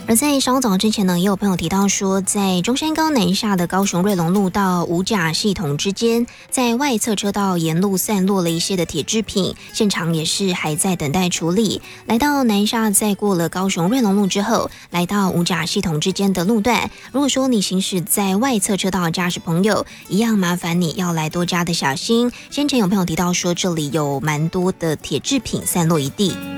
而在稍早之前呢，也有朋友提到说，在中山高南下的高雄瑞隆路到五甲系统之间，在外侧车道沿路散落了一些的铁制品，现场也是还在等待处理。来到南下，在过了高雄瑞隆路之后，来到五甲系统之间的路段，如果说你行驶在外侧车道的驾驶朋友，一样麻烦你要来多加的小心。先前有朋友提到说，这里有蛮多的铁制品散落一地。